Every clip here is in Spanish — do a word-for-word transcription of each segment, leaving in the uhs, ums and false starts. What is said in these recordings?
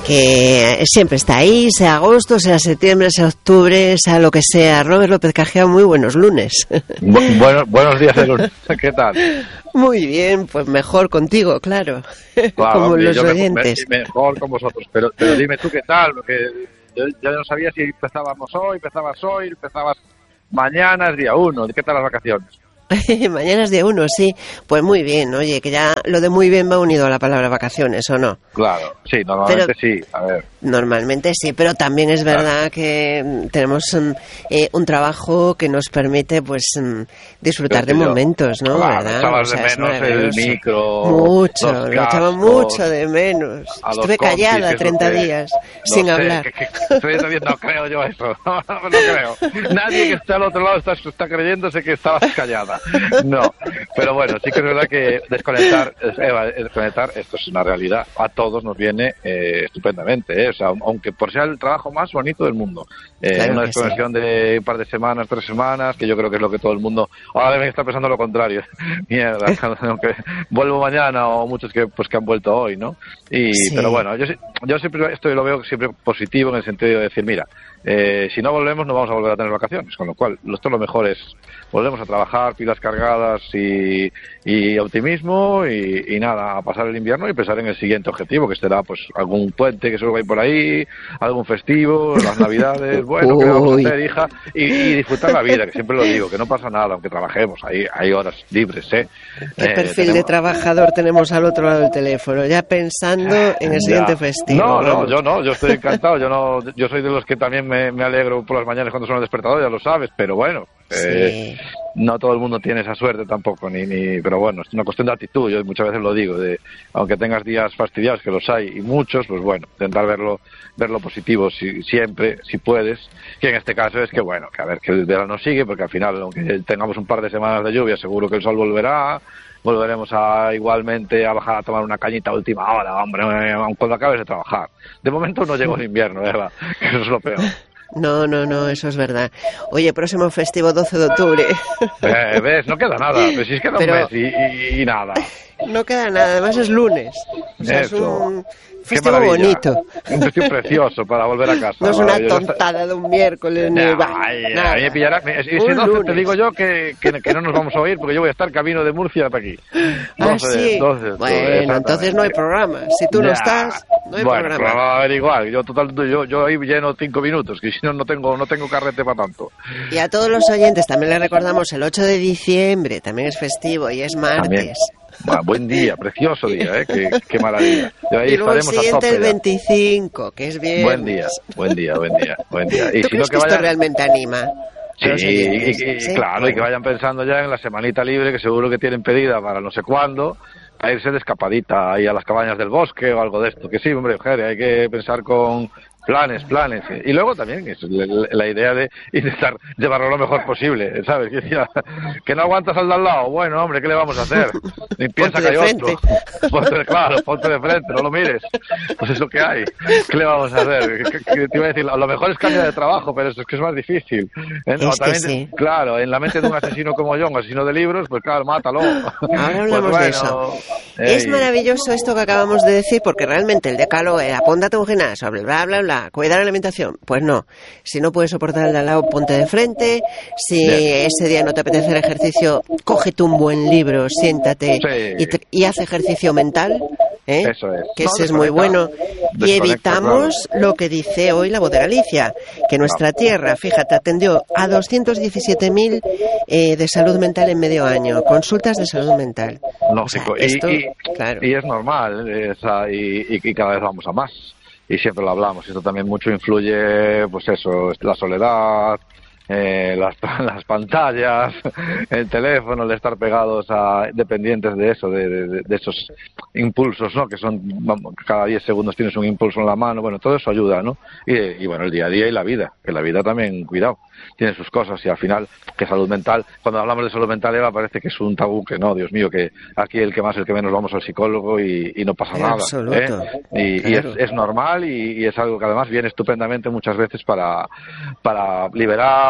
que siempre está ahí, sea agosto, sea septiembre, sea octubre, sea lo que sea. Robert López Cajea, muy buenos lunes. Bu- bueno, buenos días de lunes. ¿Qué tal? Muy bien, pues mejor contigo, claro, Claro, como hombre, los yo me- oyentes. me- mejor con vosotros, pero, pero dime tú qué tal, porque yo ya no sabía si empezábamos hoy, empezabas hoy, empezabas mañana, es día uno. ¿Qué tal las vacaciones? Mañana es día uno, sí. Pues muy bien, oye, que ya lo de muy bien va unido a la palabra vacaciones, ¿o no? Claro, sí, normalmente sí, a ver. Normalmente sí, pero también es verdad que mm, tenemos mm, eh, un trabajo que nos permite pues mm, disfrutar de Yo- momentos, ¿no? Claro, ¿Verdad? echabas O sea, de es menos el maravilloso. micro, Mucho, los lo echaba cascos, mucho de menos. a los Estuve compis, callada que es lo treinta que- días no sin sé, hablar. que- que estoy también, no creo yo eso, no, no creo. Nadie que esté al otro lado está, está creyéndose que estabas callada. No, pero bueno, sí que es verdad que desconectar, Eva, desconectar, esto es una realidad. A todos nos viene eh, estupendamente, ¿eh? O sea, aunque por ser el trabajo más bonito del mundo. Eh, Claro una que desconexión de un par de semanas, tres semanas, que yo creo que es lo que todo el mundo ahora deben estar pensando lo contrario. Mierda, aunque vuelvo mañana o muchos que pues que han vuelto hoy, ¿no? Y Sí. pero bueno, yo sí- yo siempre esto lo veo siempre positivo en el sentido de decir, mira, eh, si no volvemos no vamos a volver a tener vacaciones, con lo cual esto lo mejor es volvemos a trabajar, pilas cargadas y, y optimismo y, y nada, a pasar el invierno y pensar en el siguiente objetivo, que será pues algún puente que seguro va a ir por ahí, algún festivo, las navidades, bueno, ¿qué vamos a Uy. hacer, hija? Y, y disfrutar la vida, que siempre lo digo, que no pasa nada, aunque trabajemos, hay, hay horas libres, ¿eh? ¿Qué Eh, perfil de tenemos- trabajador tenemos al otro lado del teléfono? Ya pensando en el siguiente Ya. festivo. No, no, vamos. yo no, yo estoy encantado, yo no, yo soy de los que también me, me alegro por las mañanas cuando suena el despertador, ya lo sabes, pero bueno, eh, Sí. no todo el mundo tiene esa suerte tampoco, ni, ni, pero bueno, es una cuestión de actitud, yo muchas veces lo digo, de aunque tengas días fastidiados, que los hay, y muchos, pues bueno, intentar verlo, verlo positivo si, siempre, si puedes, que en este caso es que bueno, que a ver, que el verano sigue, porque al final, aunque tengamos un par de semanas de lluvia, seguro que el sol volverá, volveremos a igualmente a bajar a tomar una cañita a última hora, hombre, aun cuando acabes de trabajar. De momento no llegó el invierno, ¿verdad? Que eso es lo peor. No, no, no, eso es verdad. Oye, próximo festivo doce de octubre. Eh, ¿Ves? No queda nada, pero si es que queda Pero- un mes y, y- y nada. No queda nada, además es lunes. O sea, es Eso. un Qué festivo maravilla. bonito. Un festivo precioso para volver a casa. No es una Yo- yo- tontada de un miércoles ni Nah, bah, ay, nada. a mí me pillará. Y si Un no, te lunes. digo yo que, que, que no nos vamos a oír porque yo voy a estar camino de Murcia hasta aquí. Ah, doce, sí. doce de octubre, Bueno, exactamente. entonces no hay programa. Si tú no Ya. estás, no hay bueno, programa. pero va a haber igual. Yo, total, yo, yo ahí lleno cinco minutos, que si no, no tengo, no tengo carrete para tanto. Y a todos los oyentes también les recordamos el ocho de diciembre, también es festivo y es martes. También. Va, buen día, precioso día, ¿eh? Qué, qué maravilla. Y ahí Y luego el estaremos a siguiente tope el ya. veinticinco, que es viernes. Buen día, buen día, buen día, buen día. Y ¿Tú si no crees que que esto vayan, realmente anima? a sí, los y, oyentes? y- ¿Sí? claro, y que vayan pensando ya en la semanita libre que seguro que tienen pedida para no sé cuándo, para irse de escapadita ahí a las cabañas del bosque o algo de esto. Que sí, hombre, Jere, hay que pensar con planes, planes. Y luego también es la, la idea de intentar llevarlo lo mejor posible, ¿sabes? Que, ya- que no aguantas al de al lado. Bueno, hombre, ¿qué le vamos a hacer? Ni piensa Ponte que de hay frente. otro. Ponte de, claro, ponte de frente, no lo mires. Pues es lo que hay. ¿Qué le vamos a hacer? Que- que te iba a decir, a lo mejor es cambiar de trabajo, pero eso es que es más difícil. ¿eh? O Es que sí. Claro, en la mente de un asesino como yo, un asesino de libros, pues claro, mátalo. Ahora hablamos Pues de bueno, eso. ey. Es maravilloso esto que acabamos de decir, porque realmente el decálogo era apúntate a un gimnasio, bla, bla, bla, bla, cuidar la alimentación. Pues no. Si no puedes soportar el de al lado, ponte de frente. Si Bien. ese día no te apetece hacer ejercicio, cógete un buen libro, siéntate Sí. y, tr- y haz ejercicio mental. ¿eh? Eso es. Que No, ese es muy desconecta. bueno. Y Desconecta, evitamos lo que dice hoy la voz de Galicia, que nuestra tierra, fíjate, atendió a doscientos diecisiete mil eh, de salud mental en medio año, consultas de salud mental. Lógico. O sea, esto, y, y- claro. y es normal, esa, y, y- y cada vez vamos a más. Y siempre lo hablamos. Esto también mucho influye, pues eso, la soledad, eh, las, las pantallas, el teléfono, el estar pegados a dependientes de eso, de, de, de esos impulsos, ¿no? Que son, vamos, cada diez segundos tienes un impulso en la mano. Bueno, todo eso ayuda, ¿no? Y, y bueno, el día a día y la vida. Que la vida también, cuidado, tiene sus cosas y al final, que salud mental, cuando hablamos de salud mental, Eva, parece que es un tabú, que no, Dios mío, que aquí el que más, el que menos vamos al psicólogo y, y no pasa En nada. absoluto. ¿eh? Y, Claro. y es, es normal y, y es algo que además viene estupendamente muchas veces para, para liberar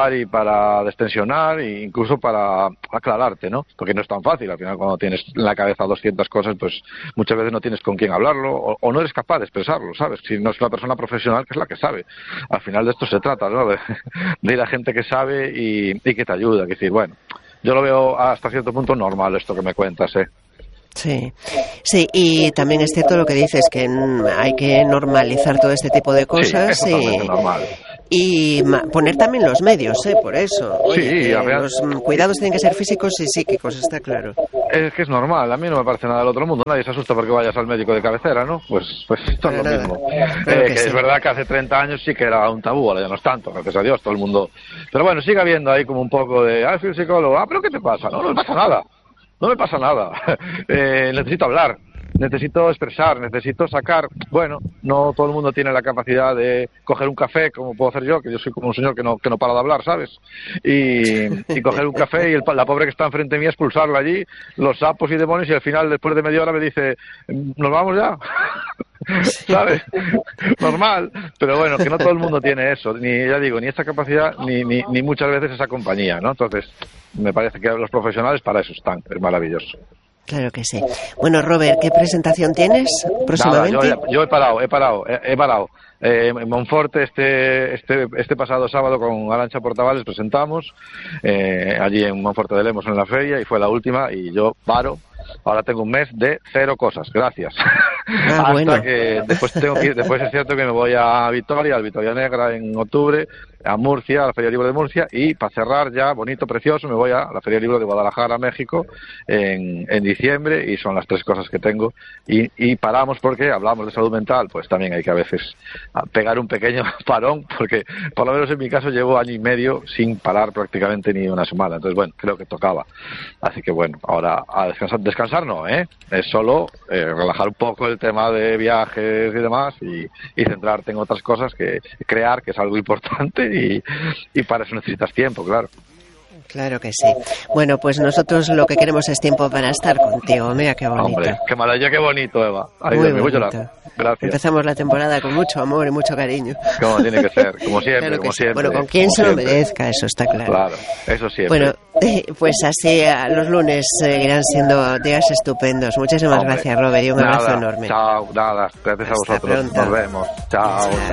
hablar y para destensionar e incluso para aclararte, ¿no? Porque no es tan fácil. Al final, cuando tienes en la cabeza doscientas cosas, pues muchas veces no tienes con quién hablarlo o, o no eres capaz de expresarlo, ¿sabes? Si no es una persona profesional que es la que sabe. Al final de esto se trata, ¿no? De, de ir a gente que sabe y, y que te ayuda. Es decir, bueno, yo lo veo hasta cierto punto normal esto que me cuentas, ¿eh? Sí, sí, y también es cierto lo que dices, que hay que normalizar todo este tipo de cosas. Sí, es totalmente y, normal. Y poner también los medios, ¿eh? Por eso. Oye, sí, a ver, los cuidados tienen que ser físicos y psíquicos, está claro. Es que es normal, a mí no me parece nada del otro mundo. Nadie se asusta porque vayas al médico de cabecera, ¿no? Pues, pues esto es lo nada. mismo. Claro eh, que que sí. Es verdad que hace treinta años sí que era un tabú, ahora ya no es tanto, gracias a Dios, todo el mundo. Pero bueno, sigue habiendo ahí como un poco de, ah, soy un psicólogo, ah, pero ¿qué te pasa? No, no me pasa nada. No me pasa nada. eh, necesito hablar, necesito expresar, necesito sacar. Bueno, no todo el mundo tiene la capacidad de coger un café como puedo hacer yo, que yo soy como un señor que no que no para de hablar, ¿sabes? Y, y coger un café y el, la pobre que está enfrente mía expulsarla allí, los sapos y demonios, y al final, después de media hora, me dice, ¿nos vamos ya? ¿Sabes? Normal, pero bueno, que no todo el mundo tiene eso, ni ya digo, ni esta capacidad, ni, ni, ni muchas veces esa compañía, ¿no? Entonces, me parece que los profesionales para eso están, es maravilloso. Claro que sí. Bueno, Robert, ¿qué presentación tienes próximamente? Nada, yo, yo he parado, he parado, he, he parado. Eh, en Monforte este, este, este pasado sábado con Arantxa Portavales presentamos, eh, allí en Monforte de Lemos en la feria, y fue la última, y yo paro. Ahora tengo un mes de cero cosas, gracias. Ah, Hasta bueno. que después tengo que ir, después es cierto que me voy a Vitoria, al Vitoria Negra en octubre, a Murcia, a la Feria Libro de Murcia, y para cerrar ya, bonito, precioso, me voy a la Feria Libro de Guadalajara, México, en, en diciembre, y son las tres cosas que tengo. Y, y paramos porque hablamos de salud mental, pues también hay que a veces pegar un pequeño parón, porque por lo menos en mi caso llevo año y medio sin parar prácticamente ni una semana. Entonces, bueno, creo que tocaba. Así que bueno, ahora a descansar, descansar no, ¿eh? Es solo eh, relajar un poco el tema de viajes y demás, y, y centrarte en otras cosas, que crear, que es algo importante, y, y para eso necesitas tiempo, claro. Claro que sí. Bueno, pues nosotros lo que queremos es tiempo para estar contigo. Mira qué bonito. Hombre, qué maravilla, qué bonito, Eva. Ay, Muy Dios mío, voy a bonito. llorar. Gracias. Empezamos la temporada con mucho amor y mucho cariño. Como tiene que ser, como siempre, Claro que como sí. siempre. Bueno, con quien como se lo siempre. merezca, eso está claro. Claro, eso siempre. Bueno, eh, pues así eh, los lunes seguirán siendo días estupendos. Muchísimas Hombre, gracias, Robert, y un nada, abrazo enorme. Chao, nada, gracias a Hasta vosotros. pronto. Nos vemos. Chao, chao.